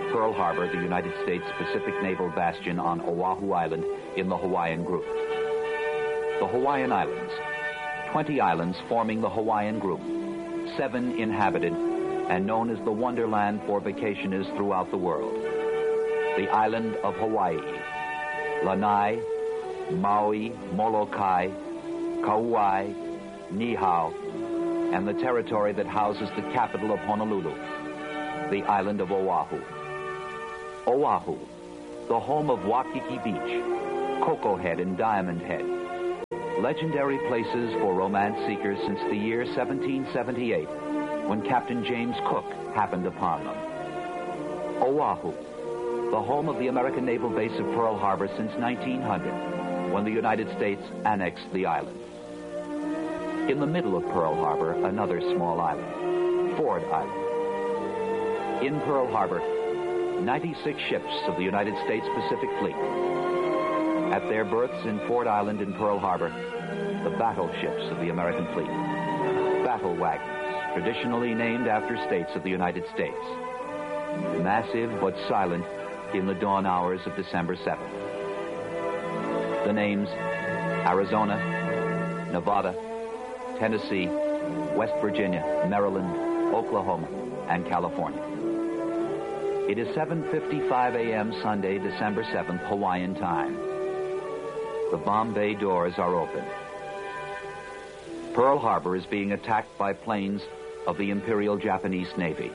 Pearl Harbor, the United States Pacific Naval Bastion on Oahu Island in the Hawaiian Group. The Hawaiian Islands. 20 islands forming the Hawaiian Group. 7 inhabited and known as the wonderland for vacationers throughout the world. The island of Hawaii, Lanai, Maui, Molokai, Kauai, Niihau, and the territory that houses the capital of Honolulu, the island of Oahu. Oahu, the home of Waikiki Beach, Cocoa Head and Diamond Head, legendary places for romance seekers since the year 1778, when Captain James Cook happened upon them. Oahu, the home of the American naval base of Pearl Harbor since 1900, when the United States annexed the island. In the middle of Pearl Harbor, another small island, Ford Island. In Pearl Harbor, 96 ships of the United States Pacific Fleet. At their berths in Ford Island in Pearl Harbor, the battleships of the American fleet. Battle wagons, traditionally named after states of the United States. Massive but silent in the dawn hours of December 7th. The names: Arizona, Nevada, Tennessee, West Virginia, Maryland, Oklahoma, and California. It is 7:55 a.m. Sunday, December 7th, Hawaiian time. The bomb bay doors are open. Pearl Harbor is being attacked by planes of the Imperial Japanese Navy.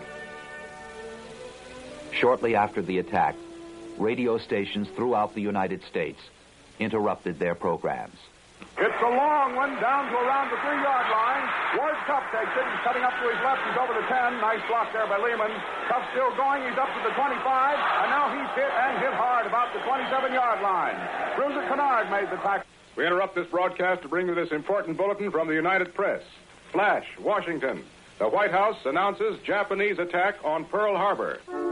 Shortly after the attack, radio stations throughout the United States interrupted their programs. It's a long one down to around the 3-yard line. Ward Cup takes it. He's cutting up to his left. He's over the 10. Nice block there by Lehman. Cup still going. He's up to the 25. And now he's hit and hit hard about the 27-yard line. Bruiser Kennard made the tackle. We interrupt this broadcast to bring you this important bulletin from the United Press. Flash, Washington. The White House announces Japanese attack on Pearl Harbor.